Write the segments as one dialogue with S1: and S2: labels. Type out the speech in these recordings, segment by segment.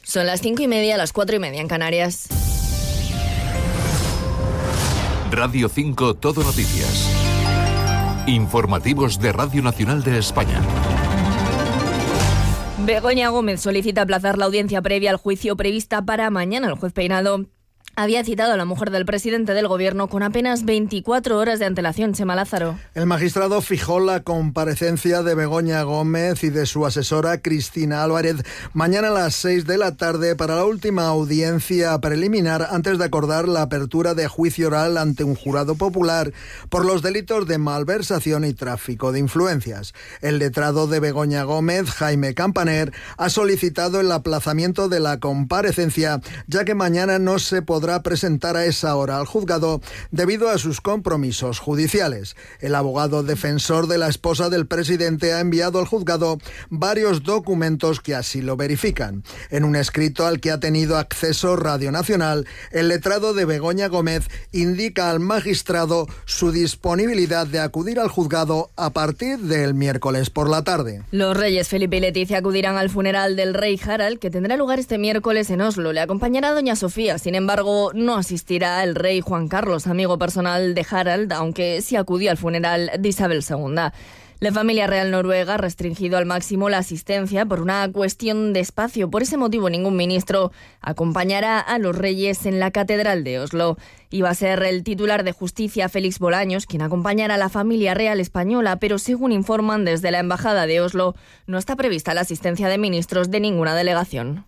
S1: Son las 5:30, las 4:30 en Canarias.
S2: Radio 5 Todo Noticias. Informativos de Radio Nacional de España.
S1: Begoña Gómez solicita aplazar la audiencia previa al juicio prevista para mañana. El juez Peinado había citado a la mujer del presidente del Gobierno con apenas 24 horas de antelación. Chema Lázaro.
S3: El magistrado fijó la comparecencia de Begoña Gómez y de su asesora Cristina Álvarez mañana a las 6 de la tarde para la última audiencia preliminar antes de acordar la apertura de juicio oral ante un jurado popular por los delitos de malversación y tráfico de influencias. El letrado de Begoña Gómez, Jaime Campaner, ha solicitado el aplazamiento de la comparecencia, ya que mañana no se podrá presentar a esa hora al juzgado debido a sus compromisos judiciales. El abogado defensor de la esposa del presidente ha enviado al juzgado varios documentos que así lo verifican. En un escrito al que ha tenido acceso Radio Nacional, el letrado de Begoña Gómez indica al magistrado su disponibilidad de acudir al juzgado a partir del miércoles por la tarde.
S1: Los reyes Felipe y Leticia acudirán al funeral del rey Harald, que tendrá lugar este miércoles en Oslo. Le acompañará doña Sofía. Sin embargo, no asistirá el rey Juan Carlos, amigo personal de Harald, aunque sí acudió al funeral de Isabel II. La familia real noruega ha restringido al máximo la asistencia por una cuestión de espacio. Por ese motivo, ningún ministro acompañará a los reyes en la Catedral de Oslo. Iba a ser el titular de Justicia, Félix Bolaños, quien acompañará a la familia real española, pero según informan desde la Embajada de Oslo, no está prevista la asistencia de ministros de ninguna delegación.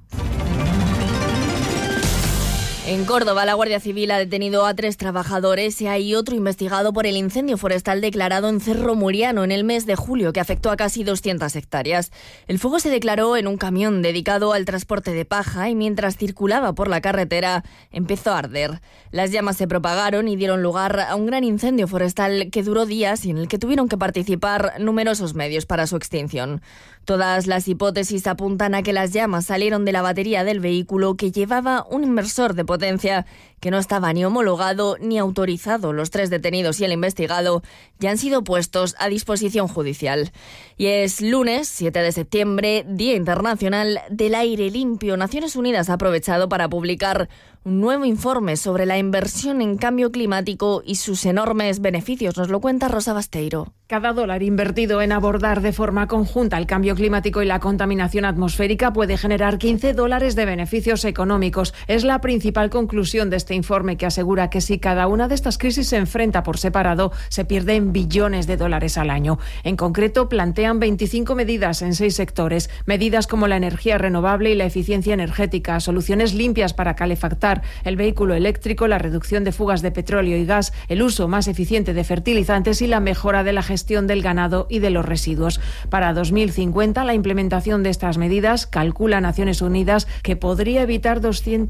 S1: En Córdoba, la Guardia Civil ha detenido a 3 trabajadores y hay otro investigado por el incendio forestal declarado en Cerro Muriano en el mes de julio, que afectó a casi 200 hectáreas. El fuego se declaró en un camión dedicado al transporte de paja y mientras circulaba por la carretera empezó a arder. Las llamas se propagaron y dieron lugar a un gran incendio forestal que duró días y en el que tuvieron que participar numerosos medios para su extinción. Todas las hipótesis apuntan a que las llamas salieron de la batería del vehículo que llevaba un inversor de potencia que no estaba ni homologado ni autorizado. Los 3 detenidos y el investigado ya han sido puestos a disposición judicial. Y es lunes, 7 de septiembre, Día Internacional del Aire Limpio. Naciones Unidas ha aprovechado para publicar un nuevo informe sobre la inversión en cambio climático y sus enormes beneficios. Nos lo cuenta Rosa Basteiro.
S4: Cada dólar invertido en abordar de forma conjunta el cambio climático y la contaminación atmosférica puede generar $15 de beneficios económicos. Es la principal conclusión de este informe, que asegura que si cada una de estas crisis se enfrenta por separado, se pierden billones de dólares al año. En concreto, plantean 25 medidas en 6 sectores. Medidas como la energía renovable y la eficiencia energética, soluciones limpias para calefactar, el vehículo eléctrico, la reducción de fugas de petróleo y gas, el uso más eficiente de fertilizantes y la mejora de la gestión del ganado y de los residuos. Para 2050, la implementación de estas medidas, calcula Naciones Unidas, que podría evitar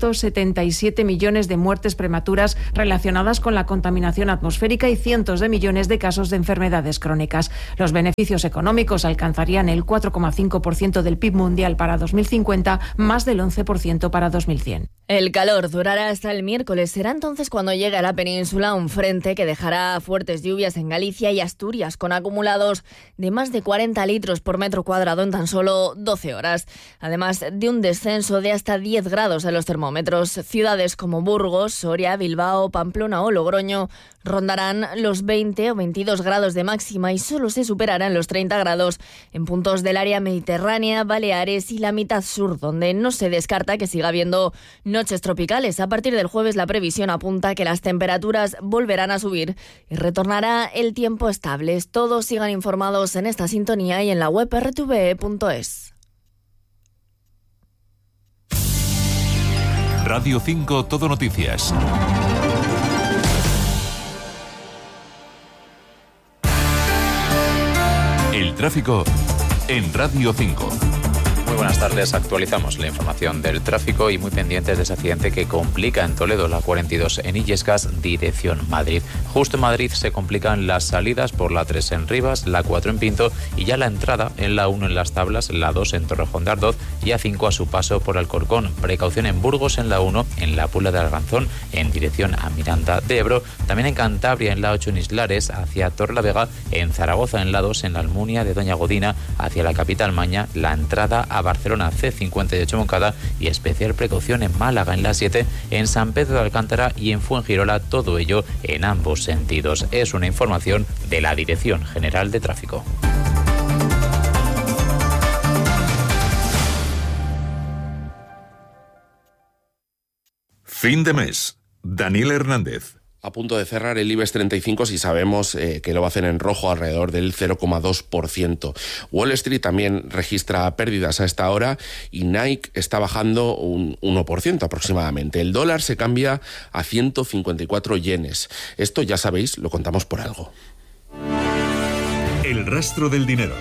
S4: 277 millones de muertes prematuras relacionadas con la contaminación atmosférica y cientos de millones de casos de enfermedades crónicas. Los beneficios económicos alcanzarían el 4,5% del PIB mundial para 2050, más del 11% para 2100.
S1: El calor durará hasta el miércoles. Será entonces cuando llegue a la península un frente que dejará fuertes lluvias en Galicia y Asturias, con acumulados de más de 40 litros por metro cuadrado en tan solo 12 horas. Además de un descenso de hasta 10 grados en los termómetros. Ciudades como Burgos, Soria, Bilbao, Pamplona o Logroño rondarán los 20 o 22 grados de máxima y solo se superarán los 30 grados en puntos del área mediterránea, Baleares y la mitad sur, donde no se descarta que siga habiendo noches tropicales. A partir del jueves la previsión apunta que las temperaturas volverán a subir y retornará el tiempo estable. Todos sigan informados en esta sintonía y en la web rtve.es.
S2: Radio 5 Todo Noticias. El tráfico en Radio 5.
S5: Muy buenas tardes, actualizamos la información del tráfico y muy pendientes de ese accidente que complica en Toledo la 42 en Illescas, dirección Madrid. Justo en Madrid se complican las salidas por la 3 en Rivas, la 4 en Pinto y ya la entrada en la 1 en Las Tablas, la 2 en Torrejón de Ardoz y A5 a su paso por Alcorcón. Precaución en Burgos en la 1, en la Puebla de Arganzón en dirección a Miranda de Ebro, también en Cantabria en la 8 en Islares hacia Torrelavega, en Zaragoza en la 2 en la Almunia de Doña Godina hacia la capital Maña, la entrada a Barcelona C58 Moncada y especial precaución en Málaga en la 7, en San Pedro de Alcántara y en Fuengirola, todo ello en ambos sentidos. Es una información de la Dirección General de Tráfico.
S2: Fin de mes. Daniel Hernández.
S6: A punto de cerrar el IBEX 35 si sabemos que lo hacen en rojo alrededor del 0,2%. Wall Street también registra pérdidas a esta hora y Nike está bajando un 1% aproximadamente. El dólar se cambia a 154 yenes. Esto ya sabéis, lo contamos por algo.
S2: El rastro del dinero.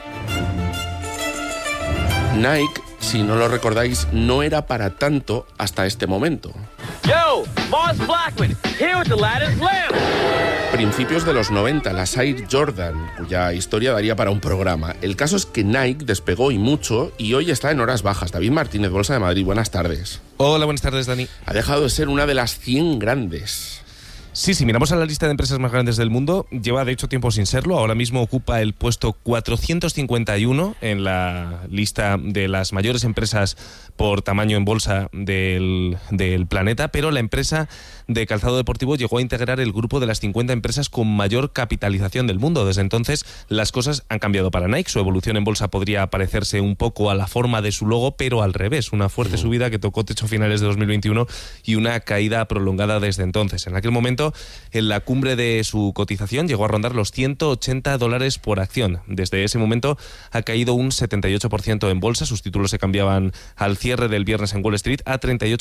S6: Nike, si no lo recordáis, no era para tanto hasta este momento.
S7: Yo, Moss Blackman, here with the latest lamp.
S6: Principios de los 90, las Air Jordan, cuya historia daría para un programa. El caso es que Nike despegó y mucho y hoy está en horas bajas. David Martínez, Bolsa de Madrid, buenas tardes.
S8: Hola, buenas tardes, Dani.
S6: Ha dejado de ser una de las 100 grandes.
S8: Sí, si miramos a la lista de empresas más grandes del mundo, lleva de hecho tiempo sin serlo. Ahora mismo ocupa el puesto 451 en la lista de las mayores empresas por tamaño en bolsa del planeta, pero la empresa de calzado deportivo llegó a integrar el grupo de las 50 empresas con mayor capitalización del mundo. Desde entonces las cosas han cambiado para Nike. Su evolución en bolsa podría parecerse un poco a la forma de su logo, pero al revés. Una fuerte subida que tocó techo a finales de 2021 y una caída prolongada desde entonces. En aquel momento, en la cumbre de su cotización, llegó a rondar los $180 por acción. Desde ese momento ha caído un 78% en bolsa. Sus títulos se cambiaban al cierre del viernes en Wall Street a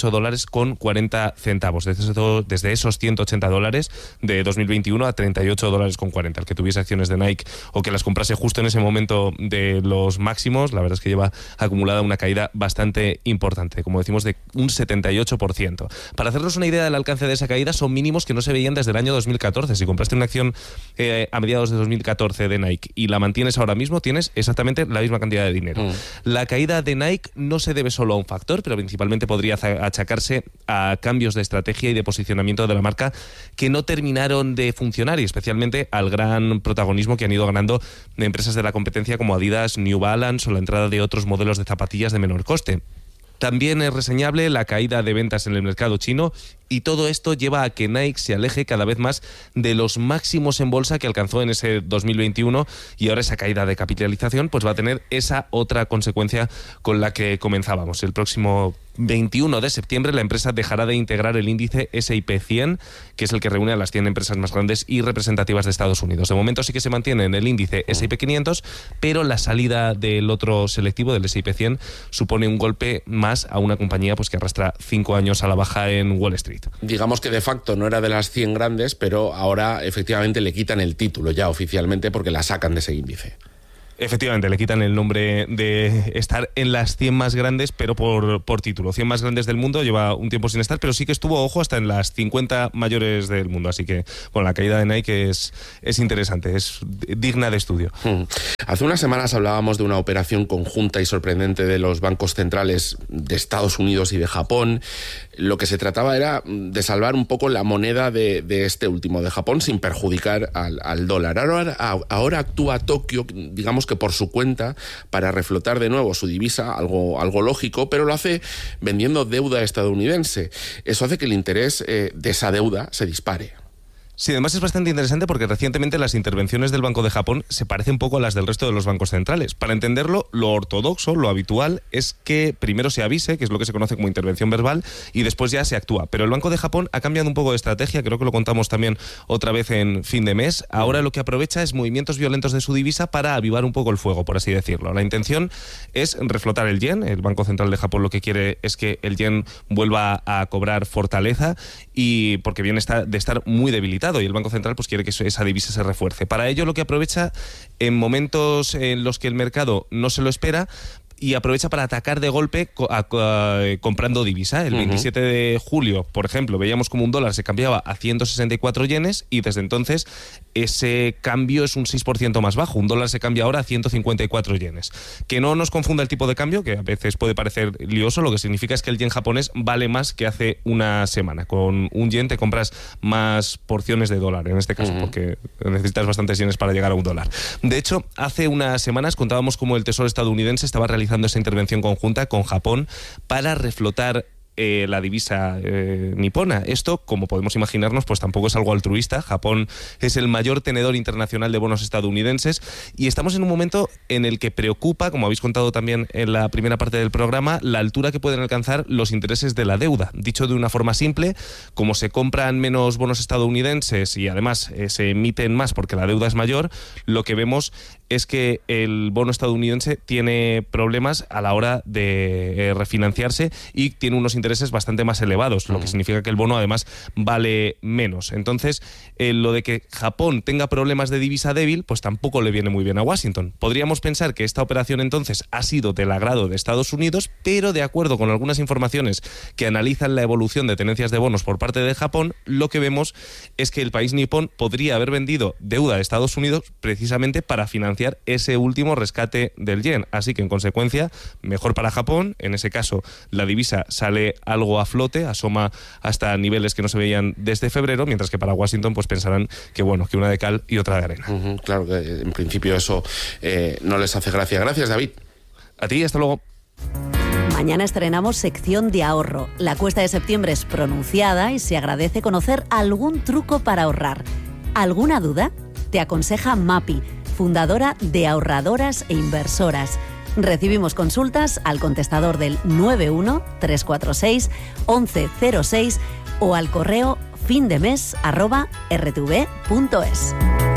S8: $38.40. Desde esos $180 de 2021 a $38.40. El que tuviese acciones de Nike o que las comprase justo en ese momento de los máximos, la verdad es que lleva acumulada una caída bastante importante, como decimos, de un 78%. Para hacernos una idea del alcance de esa caída, son mínimos que no se veían desde el año 2014. Si compraste una acción a mediados de 2014 de Nike y la mantienes ahora mismo, tienes exactamente la misma cantidad de dinero. La caída de Nike no se debe solo a un factor, pero principalmente podría achacarse a cambios de estrategia y de posicionamiento de la marca que no terminaron de funcionar, y especialmente al gran protagonismo que han ido ganando de empresas de la competencia como Adidas, New Balance o la entrada de otros modelos de zapatillas de menor coste. También es reseñable la caída de ventas en el mercado chino, y todo esto lleva a que Nike se aleje cada vez más de los máximos en bolsa que alcanzó en ese 2021, y ahora esa caída de capitalización pues va a tener esa otra consecuencia con la que comenzábamos. El próximo 21 de septiembre la empresa dejará de integrar el índice S&P 100, que es el que reúne a las 100 empresas más grandes y representativas de Estados Unidos. De momento sí que se mantiene en el índice S&P 500, pero la salida del otro selectivo, del S&P 100, supone un golpe más a una compañía pues que arrastra 5 años a la baja en Wall Street.
S6: Digamos que de facto no era de las 100 grandes, pero ahora efectivamente le quitan el título ya oficialmente porque la sacan de ese índice.
S8: Efectivamente, le quitan el nombre de estar en las 100 más grandes, pero por título. 100 más grandes del mundo, lleva un tiempo sin estar, pero sí que estuvo, ojo, hasta en las 50 mayores del mundo. Así que, bueno, la caída de Nike es interesante, es digna de estudio.
S6: Hace unas semanas hablábamos de una operación conjunta y sorprendente de los bancos centrales de Estados Unidos y de Japón. Lo que se trataba era de salvar un poco la moneda de este último, de Japón, sin perjudicar al dólar. Ahora actúa Tokio, digamos que por su cuenta, para reflotar de nuevo su divisa, algo lógico, pero lo hace vendiendo deuda estadounidense. Eso hace que el interés de esa deuda se dispare.
S8: Sí, además es bastante interesante porque recientemente las intervenciones del Banco de Japón se parecen un poco a las del resto de los bancos centrales. Para entenderlo, lo ortodoxo, lo habitual, es que primero se avise, que es lo que se conoce como intervención verbal, y después ya se actúa. Pero el Banco de Japón ha cambiado un poco de estrategia, creo que lo contamos también otra vez en fin de mes. Ahora lo que aprovecha es movimientos violentos de su divisa para avivar un poco el fuego, por así decirlo. La intención es reflotar el yen. El Banco Central de Japón lo que quiere es que el yen vuelva a cobrar fortaleza, y porque viene de estar muy debilitado, y el Banco Central pues quiere que esa divisa se refuerce. Para ello lo que aprovecha en momentos en los que el mercado no se lo espera, y aprovecha para atacar de golpe comprando divisa. El 27 de julio, por ejemplo, veíamos como un dólar se cambiaba a 164 yenes, y desde entonces ese cambio es un 6% más bajo. Un dólar se cambia ahora a 154 yenes. Que no nos confunda el tipo de cambio, que a veces puede parecer lioso. Lo que significa es que el yen japonés vale más que hace una semana. Con un yen te compras más porciones de dólar, en este caso, porque necesitas bastantes yenes para llegar a un dólar. De hecho, hace unas semanas contábamos cómo el Tesoro estadounidense estaba realizando realizando esa intervención conjunta con Japón para reflotar la divisa nipona. Esto, como podemos imaginarnos, pues tampoco es algo altruista. Japón es el mayor tenedor internacional de bonos estadounidenses y estamos en un momento en el que preocupa, como habéis contado también en la primera parte del programa, la altura que pueden alcanzar los intereses de la deuda. Dicho de una forma simple, como se compran menos bonos estadounidenses y además se emiten más porque la deuda es mayor, lo que vemos es que el bono estadounidense tiene problemas a la hora de refinanciarse y tiene unos intereses bastante más elevados, lo que significa que el bono además vale menos. Entonces, lo de que Japón tenga problemas de divisa débil, pues tampoco le viene muy bien a Washington. Podríamos pensar que esta operación entonces ha sido del agrado de Estados Unidos, pero de acuerdo con algunas informaciones que analizan la evolución de tenencias de bonos por parte de Japón, lo que vemos es que el país nipón podría haber vendido deuda a Estados Unidos precisamente para financiar ese último rescate del yen. Así que, en consecuencia, mejor para Japón. En ese caso, la divisa sale algo a flote, asoma hasta niveles que no se veían desde febrero, mientras que para Washington pues pensarán que, bueno, que una de cal y otra de arena.
S6: Claro que en principio eso no les hace gracia. Gracias, David.
S8: A ti, hasta luego.
S9: Mañana estrenamos sección de ahorro. La cuesta de septiembre es pronunciada y se agradece conocer algún truco para ahorrar. ¿Alguna duda? Te aconseja MAPI, fundadora de Ahorradoras e Inversoras. Recibimos consultas al contestador del 91-346-1106 o al correo findemes@rtv.es.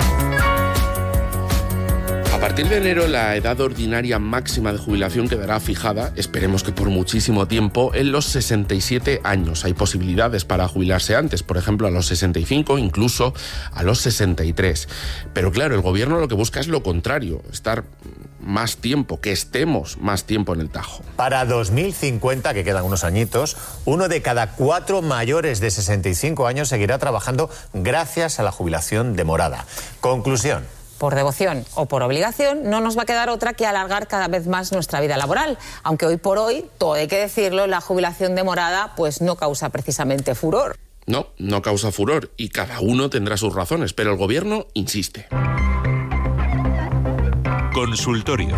S6: A partir de enero, la edad ordinaria máxima de jubilación quedará fijada, esperemos que por muchísimo tiempo, en los 67 años. Hay posibilidades para jubilarse antes, por ejemplo, a los 65, incluso a los 63. Pero claro, el gobierno lo que busca es lo contrario, estar más tiempo, que estemos más tiempo en el Tajo.
S10: Para 2050, que quedan unos añitos, 1 de cada 4 mayores de 65 años seguirá trabajando gracias a la jubilación demorada. Conclusión.
S11: Por devoción o por obligación, no nos va a quedar otra que alargar cada vez más nuestra vida laboral. Aunque hoy por hoy, todo hay que decirlo, la jubilación demorada pues no causa precisamente furor.
S6: No causa furor y cada uno tendrá sus razones, pero el gobierno insiste.
S2: Consultorio.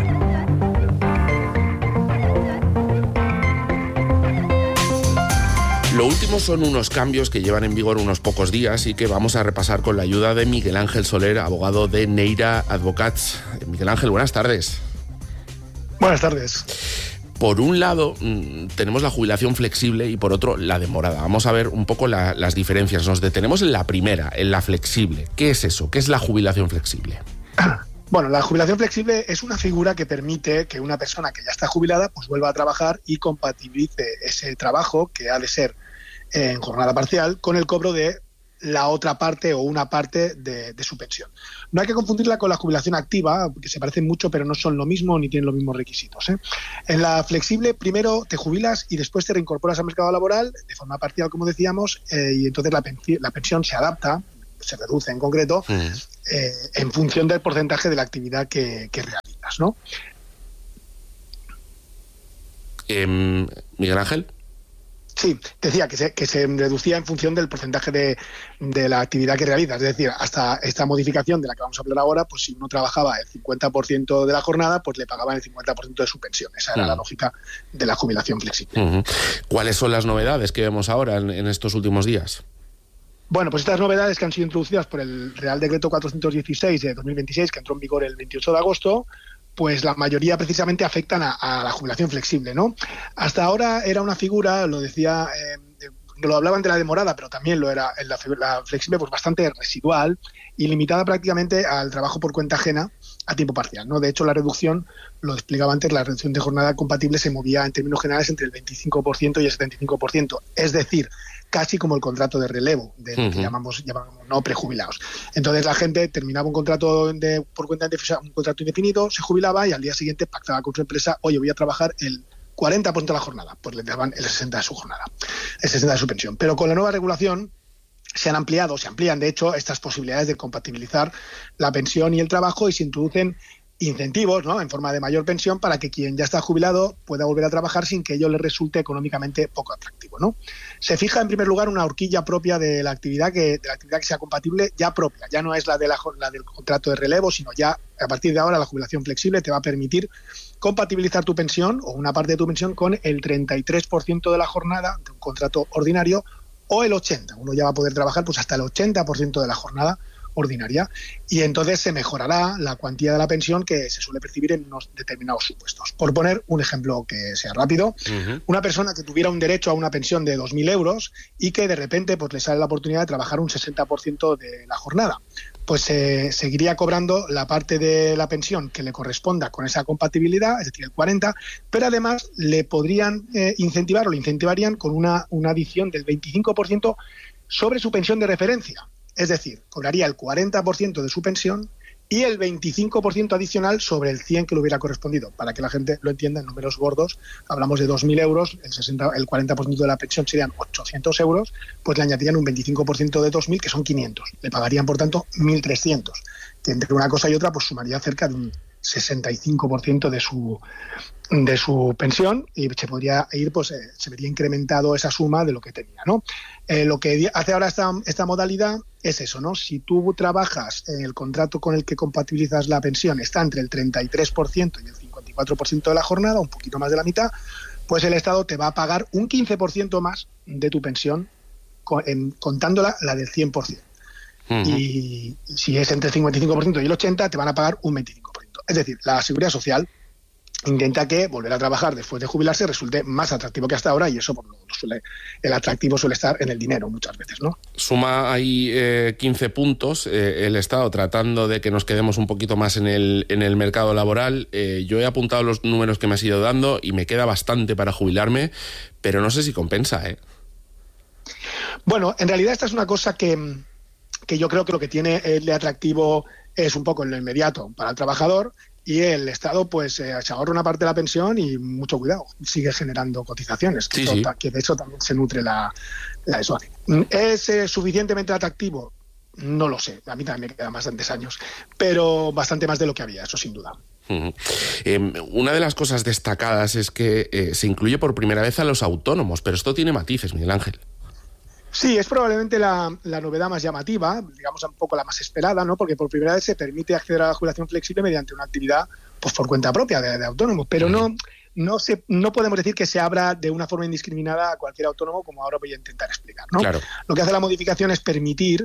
S6: Lo último son unos cambios que llevan en vigor unos pocos días y que vamos a repasar con la ayuda de Miguel Ángel Soler, abogado de Neira Advocats. Miguel Ángel, buenas tardes.
S12: Buenas tardes.
S6: Por un lado, tenemos la jubilación flexible y por otro, la demorada. Vamos a ver un poco las diferencias. Nos detenemos en la primera, en la flexible. ¿Qué es eso? ¿Qué es la jubilación flexible?
S12: Bueno, la jubilación flexible es una figura que permite que una persona que ya está jubilada pues vuelva a trabajar y compatibilice ese trabajo, que ha de ser en jornada parcial, con el cobro de la otra parte o una parte de su pensión. No hay que confundirla con la jubilación activa, que se parecen mucho pero no son lo mismo ni tienen los mismos requisitos, ¿eh? En la flexible primero te jubilas y después te reincorporas al mercado laboral de forma parcial, como decíamos, y entonces la pensión se adapta, se reduce en concreto, en función del porcentaje de la actividad que realizas, ¿no?
S6: Miguel Ángel.
S12: Sí, decía que se reducía en función del porcentaje de la actividad que realizas. Es decir, hasta esta modificación de la que vamos a hablar ahora, pues si uno trabajaba el 50% de la jornada, pues le pagaban el 50% de su pensión. Esa era la lógica de la jubilación flexible.
S6: ¿Cuáles son las novedades que vemos ahora en estos últimos días?
S12: Bueno, pues estas novedades que han sido introducidas por el Real Decreto 416 de 2026, que entró en vigor el 28 de agosto, pues la mayoría precisamente afectan a la jubilación flexible, ¿no? Hasta ahora era una figura, lo decía, lo hablaban de la demorada, pero también lo era la flexible, pues bastante residual y limitada prácticamente al trabajo por cuenta ajena a tiempo parcial, ¿no? De hecho, la reducción, lo explicaba antes, la reducción de jornada compatible se movía en términos generales entre el 25% y el 75%, es decir, casi como el contrato de relevo, de lo que llamamos no prejubilados. Entonces la gente terminaba un contrato por cuenta un contrato indefinido, se jubilaba y al día siguiente pactaba con su empresa, oye, voy a trabajar el 40% de la jornada, pues le daban el 60% de su jornada, el 60% de su pensión. Pero con la nueva regulación se amplían de hecho estas posibilidades de compatibilizar la pensión y el trabajo y se introducen incentivos, ¿no?, en forma de mayor pensión para que quien ya está jubilado pueda volver a trabajar sin que ello le resulte económicamente poco atractivo, ¿no? Se fija en primer lugar una horquilla propia de la actividad que sea compatible, ya propia, ya no es la del contrato de relevo, sino ya a partir de ahora la jubilación flexible te va a permitir compatibilizar tu pensión o una parte de tu pensión con el 33% de la jornada de un contrato ordinario o el 80%. Uno ya va a poder trabajar pues hasta el 80% de la jornada ordinaria, y entonces se mejorará la cuantía de la pensión que se suele percibir en unos determinados supuestos. Por poner un ejemplo que sea rápido, una persona que tuviera un derecho a una pensión de 2.000 euros y que de repente pues le sale la oportunidad de trabajar un 60% de la jornada, pues seguiría cobrando la parte de la pensión que le corresponda con esa compatibilidad, es decir, el 40%, pero además le podrían incentivar o le incentivarían con una adición del 25% sobre su pensión de referencia. Es decir, cobraría el 40% de su pensión y el 25% adicional sobre el 100 que le hubiera correspondido. Para que la gente lo entienda, en números gordos, hablamos de 2.000 euros, el 40% de la pensión serían 800 euros, pues le añadirían un 25% de 2.000, que son 500. Le pagarían, por tanto, 1.300, que entre una cosa y otra pues sumaría cerca de un 65% de su pensión, y se podría ir, pues se vería incrementado esa suma de lo que tenía, ¿no? Lo que hace ahora esta modalidad es eso, ¿no? Si tú trabajas en el contrato con el que compatibilizas la pensión, está entre el 33% y el 54% de la jornada, un poquito más de la mitad, pues el Estado te va a pagar un 15% más de tu pensión, contándola la del 100%. Y si es entre el 55% y el 80%, te van a pagar un 25%. Es decir, la Seguridad Social intenta que volver a trabajar después de jubilarse resulte más atractivo que hasta ahora, y eso el atractivo suele estar en el dinero muchas veces, ¿no?
S6: Suma ahí 15 puntos el Estado tratando de que nos quedemos un poquito más en el mercado laboral. Yo he apuntado los números que me has ido dando y me queda bastante para jubilarme, pero no sé si compensa, ¿eh?
S12: Bueno, en realidad esta es una cosa que yo creo que lo que tiene de atractivo es un poco en lo inmediato para el trabajador, y el Estado pues se ahorra una parte de la pensión y mucho cuidado, sigue generando cotizaciones, que de eso también se nutre la eso. ¿Es suficientemente atractivo? No lo sé, a mí también me quedan bastantes años, pero bastante más de lo que había, eso sin duda.
S6: Una de las cosas destacadas es que se incluye por primera vez a los autónomos, pero esto tiene matices, Miguel Ángel.
S12: Sí, es probablemente la novedad más llamativa, digamos un poco la más esperada, ¿no? Porque por primera vez se permite acceder a la jubilación flexible mediante una actividad pues por cuenta propia de autónomo, pero no podemos decir que se abra de una forma indiscriminada a cualquier autónomo, como ahora voy a intentar explicar, ¿no? Claro. Lo que hace la modificación es permitir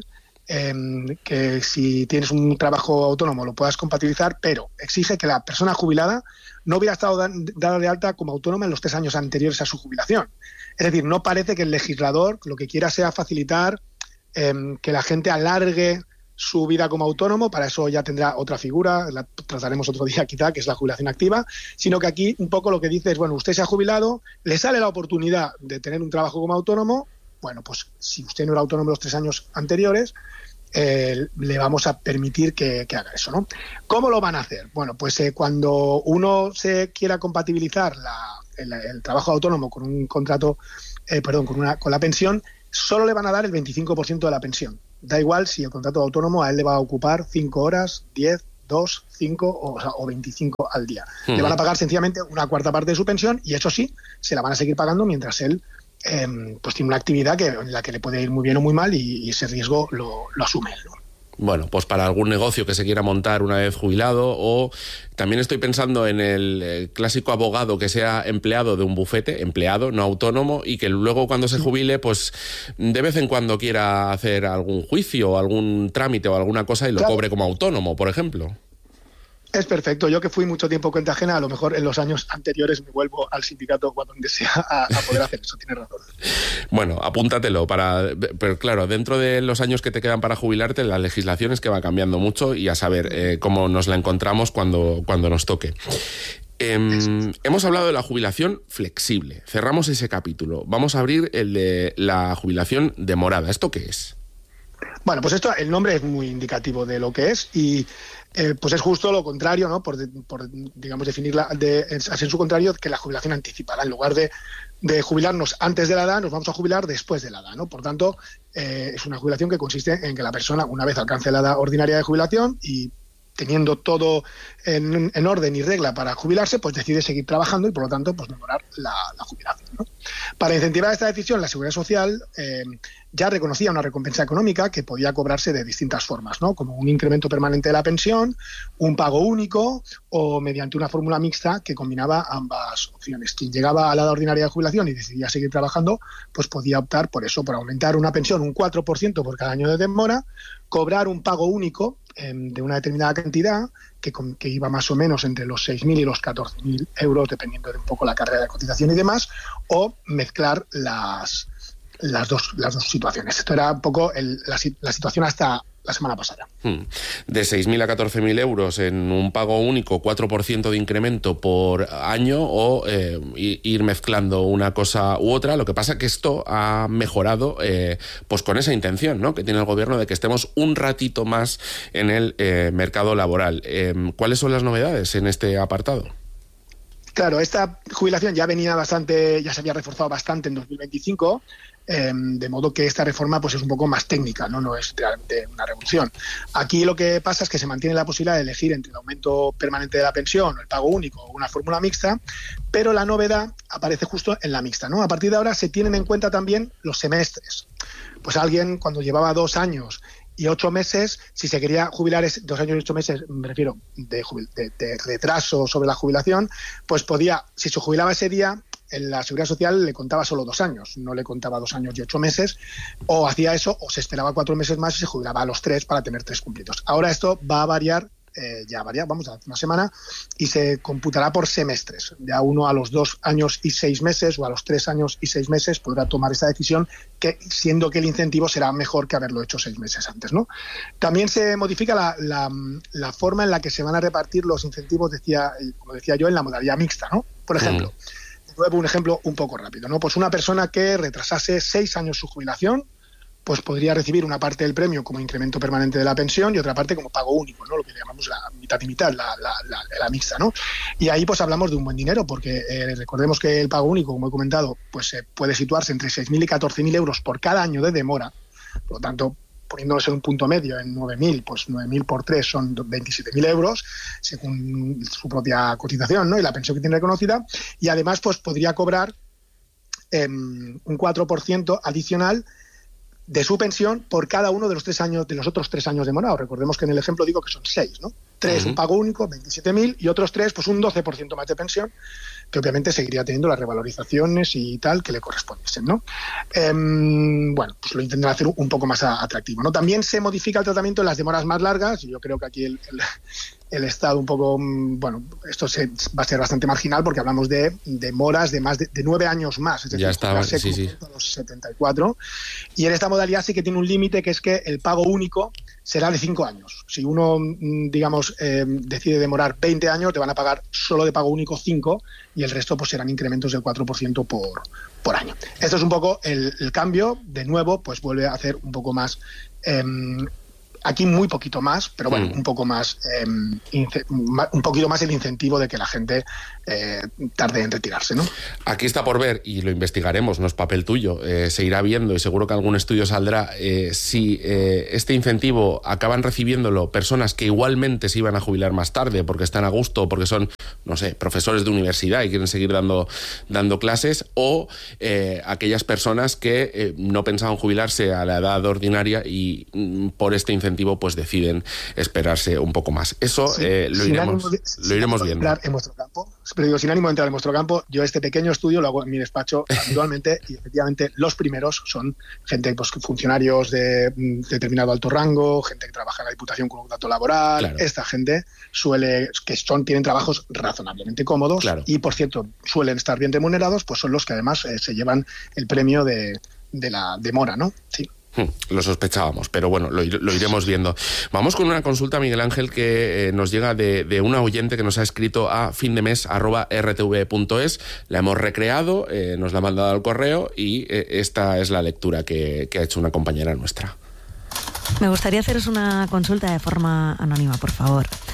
S12: que si tienes un trabajo autónomo lo puedas compatibilizar, pero exige que la persona jubilada no hubiera estado dada de alta como autónoma en los 3 años anteriores a su jubilación. Es decir, no parece que el legislador lo que quiera sea facilitar que la gente alargue su vida como autónomo. Para eso ya tendrá otra figura, la trataremos otro día quizá, que es la jubilación activa, sino que aquí un poco lo que dice es, bueno, usted se ha jubilado, le sale la oportunidad de tener un trabajo como autónomo, bueno, pues si usted no era autónomo los 3 años anteriores, le vamos a permitir que haga eso, ¿no? ¿Cómo lo van a hacer? Bueno, pues cuando uno se quiera compatibilizar el trabajo autónomo con un contrato, con la pensión, solo le van a dar el 25% de la pensión. Da igual si el contrato de autónomo a él le va a ocupar 5 horas, 10, 2, 5 o 25 al día. Le van a pagar sencillamente una cuarta parte de su pensión, y eso sí, se la van a seguir pagando mientras él pues tiene una actividad en la que le puede ir muy bien o muy mal, y ese riesgo lo asume él, ¿no?
S6: Bueno, pues para algún negocio que se quiera montar una vez jubilado, o también estoy pensando en el clásico abogado que sea empleado de un bufete, empleado, no autónomo, y que luego cuando se jubile, pues de vez en cuando quiera hacer algún juicio o algún trámite o alguna cosa y lo cobre como autónomo, por ejemplo.
S12: Es perfecto. Yo que fui mucho tiempo cuenta ajena, a lo mejor en los años anteriores me vuelvo al sindicato cuando desea a poder hacer eso. Tienes razón.
S6: Bueno, apúntatelo. Pero claro, dentro de los años que te quedan para jubilarte, la legislación es que va cambiando mucho, y a saber cómo nos la encontramos cuando nos toque. Hemos hablado de la jubilación flexible. Cerramos ese capítulo. Vamos a abrir el de la jubilación demorada. ¿Esto qué es?
S12: Bueno, pues el nombre es muy indicativo de lo que es, y pues es justo lo contrario, ¿no? Por digamos, definirla en su contrario, que la jubilación anticipada. En lugar de jubilarnos antes de la edad, nos vamos a jubilar después de la edad, ¿no? Por tanto, es una jubilación que consiste en que la persona, una vez alcance la edad ordinaria de jubilación y teniendo todo en orden y regla para jubilarse, pues decide seguir trabajando y por lo tanto pues mejorar la jubilación, ¿no? Para incentivar esta decisión, la Seguridad Social ya reconocía una recompensa económica que podía cobrarse de distintas formas, ¿no? Como un incremento permanente de la pensión, un pago único o mediante una fórmula mixta que combinaba ambas opciones. Quien llegaba a la edad ordinaria de jubilación y decidía seguir trabajando, pues podía optar por eso, por aumentar una pensión un 4% por cada año de demora, cobrar un pago único de una determinada cantidad que iba más o menos entre los 6.000 y los 14.000 euros, dependiendo de un poco la carrera de cotización y demás, o mezclar las dos situaciones. Esto era un poco la situación hasta la semana pasada.
S6: De 6.000 a 14.000 euros en un pago único, 4% de incremento por año, o ir mezclando una cosa u otra. Lo que pasa es que esto ha mejorado pues con esa intención, ¿no?, que tiene el gobierno de que estemos un ratito más en el mercado laboral. ¿Cuáles son las novedades en este apartado?
S12: Claro, esta jubilación ya se había reforzado bastante en 2025, de modo que esta reforma pues es un poco más técnica, no es realmente una revolución. Aquí lo que pasa es que se mantiene la posibilidad de elegir entre el aumento permanente de la pensión, el pago único o una fórmula mixta, pero la novedad aparece justo en la mixta, ¿no? A partir de ahora se tienen en cuenta también los semestres. Pues alguien cuando llevaba 2 años y 8 meses, si se quería jubilar 2 años y 8 meses, me refiero de retraso sobre la jubilación, pues podía, si se jubilaba ese día, en la Seguridad Social le contaba solo 2 años, no le contaba 2 años y 8 meses, o hacía eso, o se esperaba 4 meses más y se jubilaba a los 3 para tener 3 cumplidos. Ahora esto va a variar, vamos a hacer una semana, y se computará por semestres. Ya uno a los 2 años y 6 meses o a los 3 años y 6 meses podrá tomar esa decisión, que siendo que el incentivo será mejor que haberlo hecho 6 meses antes, ¿no? También se modifica la forma en la que se van a repartir los incentivos, como decía yo, en la modalidad mixta, ¿no? Por ejemplo, un ejemplo un poco rápido, ¿no? Pues una persona que retrasase 6 años su jubilación, pues podría recibir una parte del premio como incremento permanente de la pensión y otra parte como pago único, ¿no? Lo que llamamos la mitad y mitad, la mixta, ¿no? Y ahí pues hablamos de un buen dinero, porque recordemos que el pago único, como he comentado, pues puede situarse entre 6.000 y 14.000 euros por cada año de demora. Por lo tanto, poniéndose en un punto medio en 9.000, pues 9.000 por 3 son 27.000 euros, según su propia cotización, ¿no?, y la pensión que tiene reconocida. Y además pues podría cobrar un 4% adicional de su pensión por cada uno de los 3 años, de los otros 3 años demorados. Recordemos que en el ejemplo digo que son 6, ¿no? 3 un pago único, 27.000, y otros 3 pues un 12% más de pensión, que obviamente seguiría teniendo las revalorizaciones y tal que le correspondiesen, ¿no? Bueno, pues lo intentan hacer un poco más atractivo, ¿no? También se modifica el tratamiento en las demoras más largas, y yo creo que aquí el Estado un poco, bueno, esto va a ser bastante marginal, porque hablamos de demoras de más de 9 años más, es decir,
S6: ya estaba, sí.
S12: A los 74, y en esta modalidad sí que tiene un límite, que es que el pago único será de 5 años. Si uno, digamos, decide demorar 20 años, te van a pagar solo de pago único 5, y el resto pues serán incrementos del 4% por año. Esto es un poco el cambio. De nuevo, pues vuelve a hacer un poco más, aquí muy poquito más, pero bueno, un poco más, un poquito más el incentivo de que la gente tarde en retirarse, ¿no?
S6: Aquí está por ver, y lo investigaremos, no es papel tuyo, se irá viendo, y seguro que algún estudio saldrá, si este incentivo acaban recibiéndolo personas que igualmente se iban a jubilar más tarde porque están a gusto, porque son, no sé, profesores de universidad y quieren seguir dando clases, o aquellas personas que no pensaban jubilarse a la edad ordinaria y por este incentivo pues deciden esperarse un poco más. Eso
S12: sí,
S6: lo iremos viendo.
S12: En vuestro campo, pero digo, sin ánimo de entrar en vuestro campo, yo este pequeño estudio lo hago en mi despacho habitualmente, y efectivamente los primeros son gente, pues funcionarios de determinado alto rango, gente que trabaja en la Diputación con un contrato laboral. Claro. Esta gente tienen trabajos razonablemente cómodos, claro, y por cierto suelen estar bien remunerados, pues son los que además se llevan el premio de la demora, ¿no? Sí.
S6: Lo sospechábamos, pero bueno, lo iremos viendo. Vamos con una consulta, Miguel Ángel, que nos llega de una oyente que nos ha escrito a findemes@rtv.es. La hemos recreado, nos la ha mandado al correo, y esta es la lectura que ha hecho una compañera nuestra.
S13: Me gustaría haceros una consulta de forma anónima, por favor.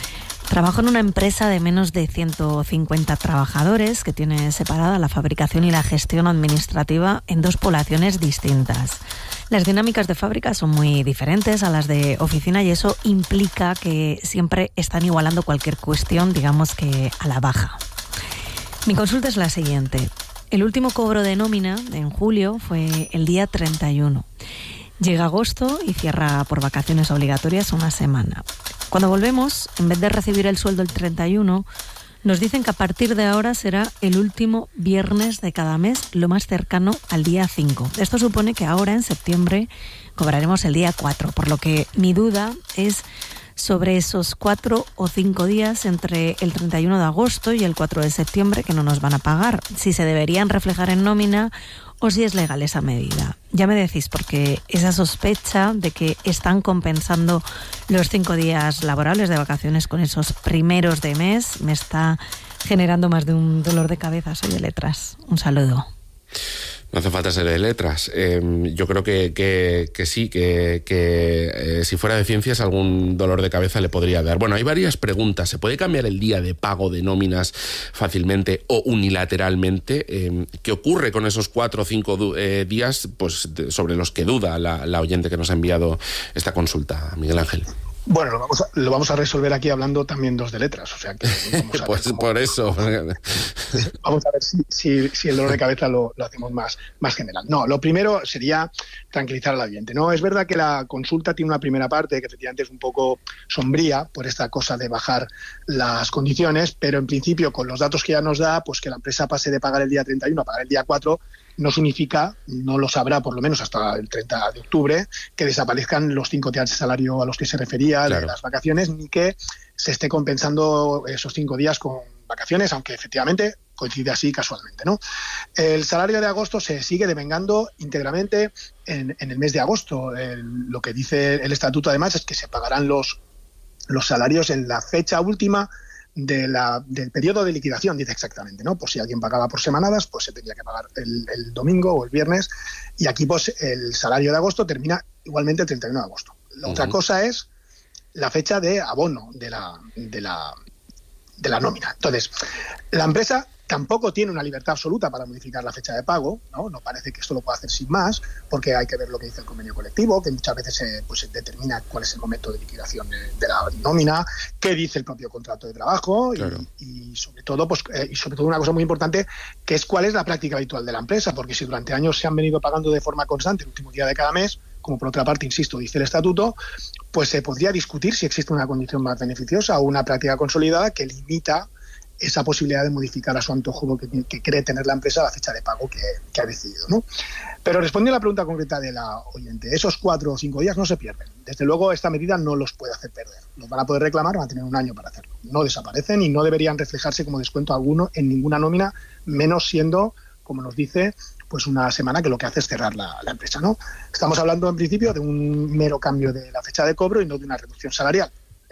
S13: Trabajo en una empresa de menos de 150 trabajadores que tiene separada la fabricación y la gestión administrativa en 2 poblaciones distintas. Las dinámicas de fábrica son muy diferentes a las de oficina y eso implica que siempre están igualando cualquier cuestión, digamos que a la baja. Mi consulta es la siguiente. El último cobro de nómina en julio fue el día 31. Llega agosto y cierra por vacaciones obligatorias una semana. Cuando volvemos, en vez de recibir el sueldo el 31, nos dicen que a partir de ahora será el último viernes de cada mes, lo más cercano al día 5. Esto supone que ahora, en septiembre, cobraremos el día 4, por lo que mi duda es sobre esos 4 o 5 días entre el 31 de agosto y el 4 de septiembre que no nos van a pagar, si se deberían reflejar en nómina o si es legal esa medida. Ya me decís, porque esa sospecha de que están compensando los 5 días laborables de vacaciones con esos primeros de mes me está generando más de un dolor de cabeza. Soy de letras. Un saludo.
S6: No hace falta ser de letras. Yo creo que sí, que si fuera de ciencias algún dolor de cabeza le podría dar. Bueno, hay varias preguntas. ¿Se puede cambiar el día de pago de nóminas fácilmente o unilateralmente? ¿Qué ocurre con esos 4 o 5 días pues, sobre los que duda la oyente que nos ha enviado esta consulta, Miguel Ángel?
S12: Bueno, lo vamos a resolver aquí hablando también 2 de letras, o sea que vamos a
S6: pues por eso.
S12: Vamos a ver si el dolor de cabeza lo hacemos más general. No, lo primero sería tranquilizar al oyente, ¿no? Es verdad que la consulta tiene una primera parte que efectivamente es un poco sombría por esta cosa de bajar las condiciones, pero en principio con los datos que ya nos da, pues que la empresa pase de pagar el día 31 a pagar el día 4, no significa, no lo sabrá por lo menos hasta el 30 de octubre, que desaparezcan los 5 días de salario a los que se refería, claro, de las vacaciones, ni que se esté compensando esos 5 días con vacaciones, aunque efectivamente coincide así casualmente, ¿no? El salario de agosto se sigue devengando íntegramente en el mes de agosto. Lo que dice el estatuto además es que se pagarán los salarios en la fecha última del periodo de liquidación, dice exactamente, ¿no? Pues si alguien pagaba por semanadas, pues se tenía que pagar el domingo o el viernes, y aquí pues el salario de agosto termina igualmente el 31 de agosto. La otra cosa es la fecha de abono de la nómina. Entonces, la empresa tampoco tiene una libertad absoluta para modificar la fecha de pago, ¿no? No parece que esto lo pueda hacer sin más, porque hay que ver lo que dice el convenio colectivo, que muchas veces se determina cuál es el momento de liquidación de la nómina, qué dice el propio contrato de trabajo, claro, y sobre todo una cosa muy importante, que es cuál es la práctica habitual de la empresa, porque si durante años se han venido pagando de forma constante el último día de cada mes, como por otra parte, insisto, dice el estatuto, pues se podría discutir si existe una condición más beneficiosa o una práctica consolidada que limita esa posibilidad de modificar a su antojo que cree tener la empresa la fecha de pago que ha decidido, ¿no? Pero respondiendo a la pregunta concreta de la oyente, esos 4 o 5 días no se pierden. Desde luego esta medida no los puede hacer perder. Los van a poder reclamar, van a tener un año para hacerlo. No desaparecen y no deberían reflejarse como descuento alguno en ninguna nómina, menos siendo, como nos dice, pues una semana que lo que hace es cerrar la empresa, ¿no? Estamos hablando en principio de un mero cambio de la fecha de cobro y no de una reducción salarial.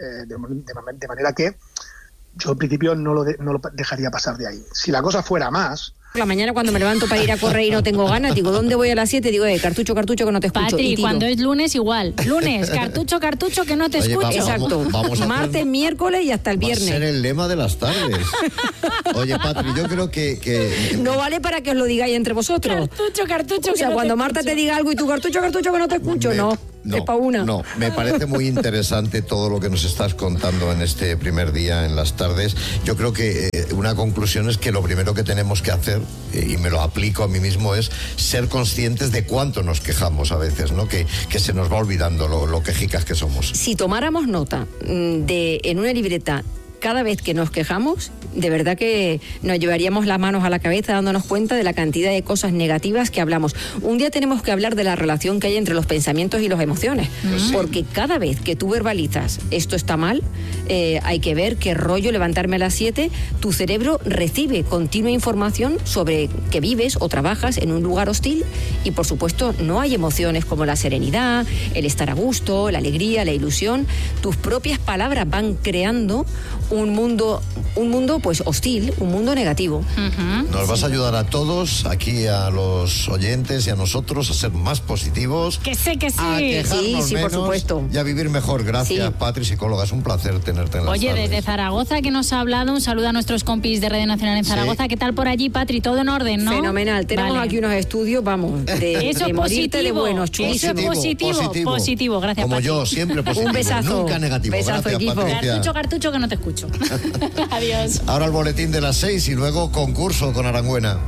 S12: De manera que yo en principio no lo dejaría pasar de ahí. Si la cosa fuera más...
S14: La mañana cuando me levanto para ir a correr y no tengo ganas, digo, ¿dónde voy a las 7? Digo, cartucho, que no te escucho.
S15: Patri, cuando es lunes igual. Lunes, cartucho, que no te escucho.
S14: Exacto. Martes, miércoles y hasta el viernes.
S16: Va a ser el lema de las tardes. Oye, Patri, yo creo que...
S14: No vale para que os lo digáis entre vosotros.
S15: Cartucho,
S14: o sea, cuando Marta te diga algo y tú cartucho, que no te escucho, no. Es para una.
S16: No, me parece muy interesante todo lo que nos estás contando en este primer día en las tardes. Yo creo que una conclusión es que lo primero que tenemos que hacer, y me lo aplico a mí mismo, es ser conscientes de cuánto nos quejamos a veces, ¿no? Que se nos va olvidando lo quejicas que somos.
S14: Si tomáramos nota en una libreta cada vez que nos quejamos, de verdad que nos llevaríamos las manos a la cabeza dándonos cuenta de la cantidad de cosas negativas que hablamos. Un día tenemos que hablar de la relación que hay entre los pensamientos y las emociones, porque cada vez que tú verbalizas esto está mal, hay que ver qué rollo levantarme a las 7, tu cerebro recibe continua información sobre que vives o trabajas en un lugar hostil y por supuesto no hay emociones como la serenidad, el estar a gusto, la alegría, la ilusión. Tus propias palabras van creando un mundo pues hostil, un mundo negativo.
S16: Nos vas a ayudar a todos, aquí a los oyentes y a nosotros, a ser más positivos.
S15: Que sí.
S16: A quejarnos
S14: Sí,
S16: menos
S14: por supuesto.
S16: y a vivir mejor. Gracias,
S14: Sí.
S16: Patri, psicóloga. Es un placer tenerte en las
S15: Oye,
S16: tardes.
S15: desde Zaragoza que nos ha hablado, un saludo a nuestros compis de Radio Nacional en Zaragoza.
S16: Sí.
S15: ¿Qué tal por allí, Patri? ¿Todo en orden, no?
S14: Fenomenal. Tenemos
S15: Vale.
S14: aquí unos estudios, vamos, de
S15: Eso es
S14: morirte de
S15: positivo.
S14: buenos,
S15: Eso
S14: chulísimos.
S15: es positivo. Gracias,
S16: Como
S15: Patri.
S16: yo, siempre positivo.
S14: Un besazo.
S16: Nunca negativo.
S14: Besazo,
S16: Gracias,
S14: equipo.
S16: Patricia.
S15: Cartucho, que no te escucho. Adiós.
S16: Ahora el boletín de las 6 y luego concurso con Arangüena.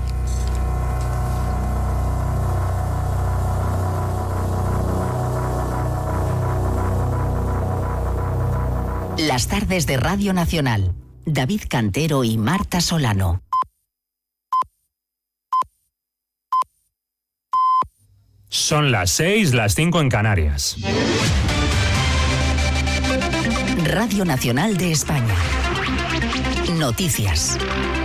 S17: Las tardes de Radio Nacional. David Cantero y Marta Solano.
S18: Son las 6, las 5 en Canarias.
S17: Radio Nacional de España. Noticias.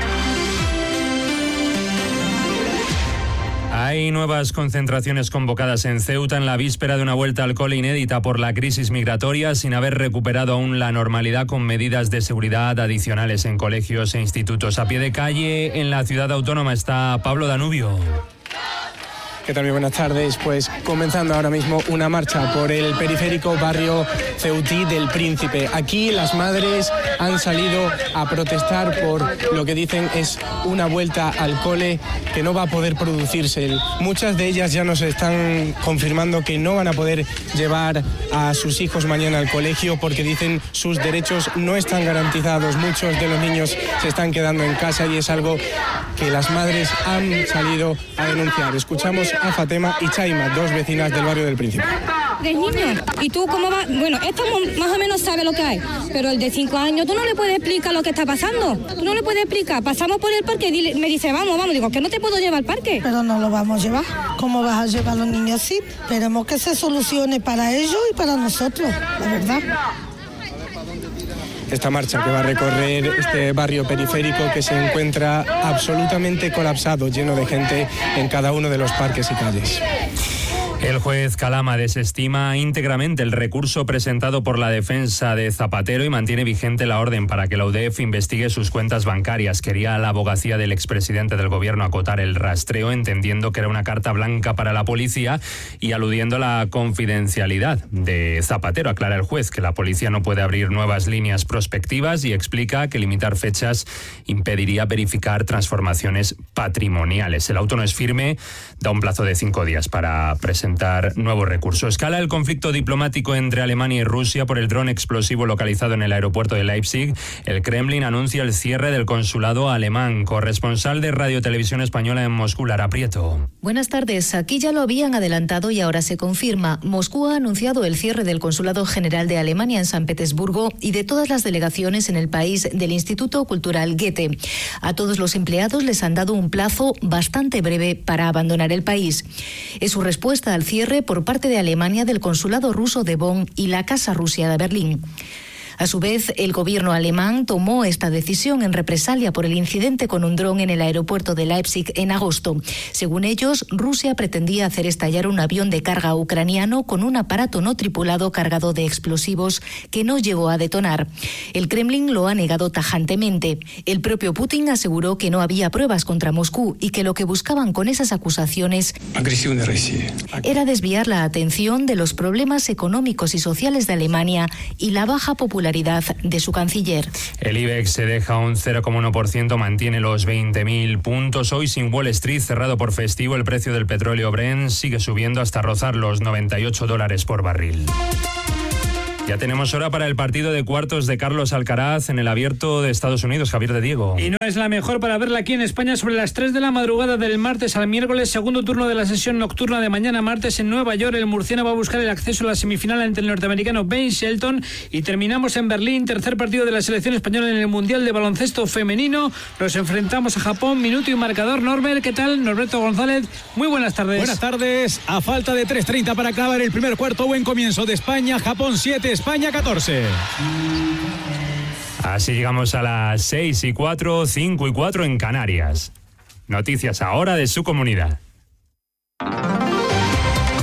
S18: Hay nuevas concentraciones convocadas en Ceuta en la víspera de una vuelta al cole inédita por la crisis migratoria, sin haber recuperado aún la normalidad, con medidas de seguridad adicionales en colegios e institutos. A pie de calle en la ciudad autónoma está Pablo Danubio.
S19: ¿Qué tal? Muy buenas tardes. Pues comenzando ahora mismo una marcha por el periférico barrio ceutí del Príncipe. Aquí las madres han salido a protestar por lo que dicen es una vuelta al cole que no va a poder producirse. Muchas de ellas ya nos están confirmando que no van a poder llevar a sus hijos mañana al colegio porque dicen sus derechos no están garantizados. Muchos de los niños se están quedando en casa y es algo que las madres han salido a denunciar. Escuchamos a Fatema y Chaima, dos vecinas del barrio del Príncipe.
S20: De niño, ¿y tú cómo vas? Bueno, esto más o menos sabe lo que hay, pero el de 5 años tú no le puedes explicar lo que está pasando, tú no le puedes explicar. Pasamos por el parque y me dice, vamos, digo, que no te puedo llevar al parque.
S21: Pero no lo vamos a llevar, ¿cómo vas a llevar a los niños así? Esperemos que se solucione para ellos y para nosotros, la verdad.
S19: Esta marcha que va a recorrer este barrio periférico que se encuentra absolutamente colapsado, lleno de gente en cada uno de los parques y calles.
S18: El juez Calama desestima íntegramente el recurso presentado por la defensa de Zapatero y mantiene vigente la orden para que la UDEF investigue sus cuentas bancarias. Quería la abogacía del expresidente del gobierno acotar el rastreo, entendiendo que era una carta blanca para la policía y aludiendo a la confidencialidad de Zapatero. Aclara el juez que la policía no puede abrir nuevas líneas prospectivas y explica que limitar fechas impediría verificar transformaciones patrimoniales. El auto no es firme, da un plazo de 5 días para presentar nuevo recurso. Escala el conflicto diplomático entre Alemania y Rusia por el dron explosivo localizado en el aeropuerto de Leipzig. El Kremlin anuncia el cierre del consulado alemán. Corresponsal de Radio Televisión Española en Moscú, Lara Prieto.
S22: Buenas tardes. Aquí ya lo habían adelantado y ahora se confirma. Moscú ha anunciado el cierre del Consulado General de Alemania en San Petersburgo y de todas las delegaciones en el país del Instituto Cultural Goethe. A todos los empleados les han dado un plazo bastante breve para abandonar el país. Es su respuesta al cierre por parte de Alemania del Consulado ruso de Bonn y la Casa Rusia de Berlín. A su vez, el gobierno alemán tomó esta decisión en represalia por el incidente con un dron en el aeropuerto de Leipzig en agosto. Según ellos, Rusia pretendía hacer estallar un avión de carga ucraniano con un aparato no tripulado cargado de explosivos que no llegó a detonar. El Kremlin lo ha negado tajantemente. El propio Putin aseguró que no había pruebas contra Moscú y que lo que buscaban con esas acusaciones era desviar la atención de los problemas económicos y sociales de Alemania y la baja popularidad de su canciller.
S18: El IBEX se deja un 0,1%, mantiene los 20.000 puntos. Hoy sin Wall Street, cerrado por festivo, el precio del petróleo Brent sigue subiendo hasta rozar los $98 por barril. Ya tenemos hora para el partido de cuartos de Carlos Alcaraz en el Abierto de Estados Unidos. Javier de Diego.
S23: Y no es la mejor para verla aquí en España sobre las 3 de la madrugada del martes al miércoles, segundo turno de la sesión nocturna de mañana martes en Nueva York. El murciano va a buscar el acceso a la semifinal ante el norteamericano Ben Shelton y terminamos en Berlín, tercer partido de la selección española en el Mundial de Baloncesto Femenino. Nos enfrentamos a Japón, minuto y marcador. Norbert, ¿qué tal? Norberto González, muy buenas tardes.
S24: Buenas tardes. A falta de 3:30 para acabar el primer cuarto, buen comienzo de España, Japón 7, España 14.
S18: Así llegamos a las 6:04, 5:04 en Canarias. Noticias ahora de su comunidad.
S15: En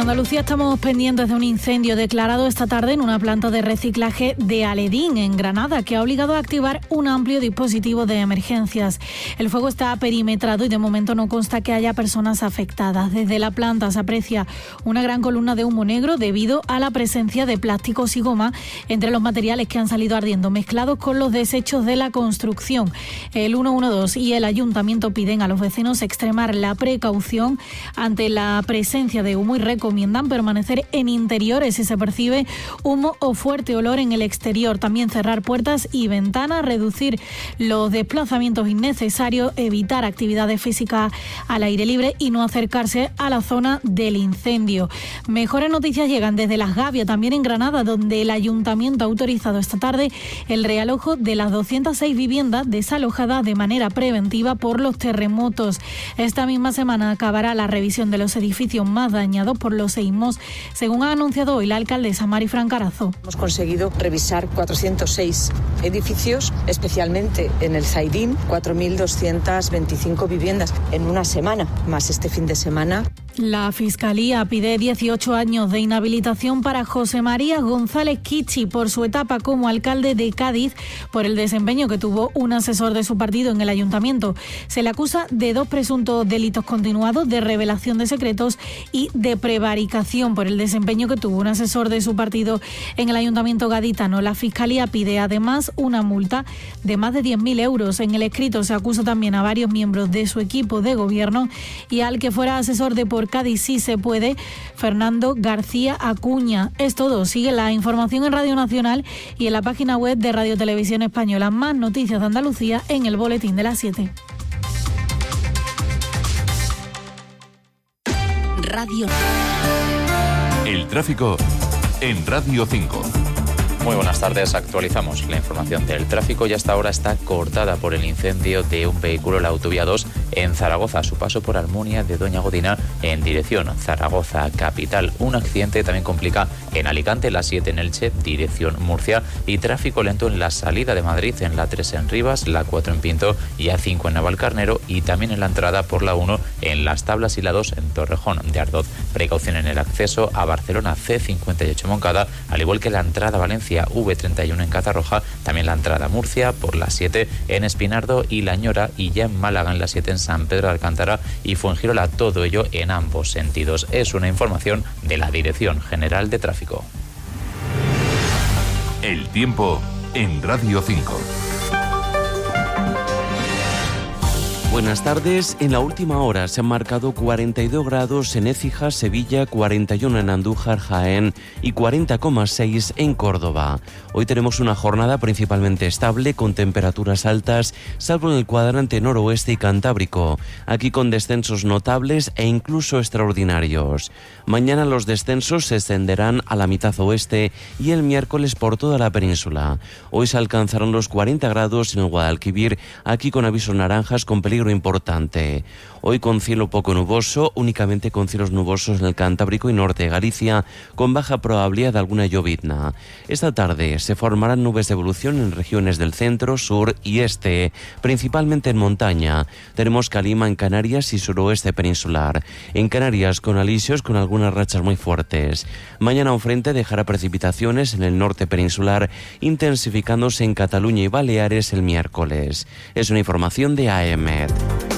S15: Andalucía estamos pendientes de un incendio declarado esta tarde en una planta de reciclaje de Aledín, en Granada, que ha obligado a activar un amplio dispositivo de emergencias. El fuego está perimetrado y de momento no consta que haya personas afectadas. Desde la planta se aprecia una gran columna de humo negro debido a la presencia de plásticos y goma entre los materiales que han salido ardiendo, mezclados con los desechos de la construcción. El 112 y el Ayuntamiento piden a los vecinos extremar la precaución ante la presencia de humo y recomiendan permanecer en interiores si se percibe humo o fuerte olor en el exterior. También cerrar puertas y ventanas, reducir los desplazamientos innecesarios, evitar actividades físicas al aire libre y no acercarse a la zona del incendio. Mejores noticias llegan desde Las Gavias, también en Granada, donde el Ayuntamiento ha autorizado esta tarde el realojo de las 206 viviendas desalojadas de manera preventiva por los terremotos. Esta misma semana acabará la revisión de los edificios más dañados por los seísmos, según ha anunciado hoy la alcaldesa Marifran Carazo.
S1: Hemos conseguido revisar 406 edificios, especialmente en el Zaidín, 4.225 viviendas en una semana, más este fin de semana.
S15: La Fiscalía pide 18 años de inhabilitación para José María González Kichi por su etapa como alcalde de Cádiz por el desempeño que tuvo un asesor de su partido en el ayuntamiento. Se le acusa de 2 presuntos delitos continuados de revelación de secretos y de prevaricación por el desempeño que tuvo un asesor de su partido en el ayuntamiento gaditano. La Fiscalía pide además una multa de más de 10.000 euros. En el escrito se acusa también a varios miembros de su equipo de gobierno y al que fuera asesor de Por Cádiz Sí se puede, Fernando García Acuña. Es todo. Sigue la información en Radio Nacional y en la página web de Radio Televisión Española. Más noticias de Andalucía en el boletín de las 7.
S17: Radio.
S2: El tráfico en Radio 5.
S3: Muy buenas tardes, actualizamos la información del tráfico y hasta ahora está cortada por el incendio de un vehículo en la autovía 2 en Zaragoza, a su paso por Almunia de Doña Godina en dirección Zaragoza capital. Un accidente también complica en Alicante, la 7 en Elche, dirección Murcia, y tráfico lento en la salida de Madrid en la 3 en Rivas, la 4 en Pinto y A5 en Navalcarnero, y también en la entrada por la 1 en Las Tablas y la 2 en Torrejón de Ardoz. Precaución en el acceso a Barcelona, C58 Moncada, al igual que la entrada a Valencia, V31 en Catarroja, también la entrada a Murcia por la 7 en Espinardo y La Ñora, y ya en Málaga en la 7 en San Pedro de Alcántara y Fuengirola, todo ello en ambos sentidos. Es una información de la Dirección General de Tráfico.
S2: El tiempo en Radio 5.
S4: Buenas tardes. En la última hora se han marcado 42 grados en Écija, Sevilla, 41 en Andújar, Jaén y 40,6 en Córdoba. Hoy tenemos una jornada principalmente estable con temperaturas altas, salvo en el cuadrante noroeste y cantábrico, aquí con descensos notables e incluso extraordinarios. Mañana los descensos se extenderán a la mitad oeste y el miércoles por toda la península. Hoy se alcanzarán los 40 grados en el Guadalquivir, aquí con avisos naranjas con peligro importante. Hoy con cielo poco nuboso, únicamente con cielos nubosos en el Cantábrico y norte de Galicia, con baja probabilidad de alguna llovizna. Esta tarde se formarán nubes de evolución en regiones del centro, sur y este, principalmente en montaña. Tenemos calima en Canarias y suroeste peninsular. En Canarias con alisios con algunas rachas muy fuertes. Mañana un frente dejará precipitaciones en el norte peninsular, intensificándose en Cataluña y Baleares el miércoles. Es una información de AEMET.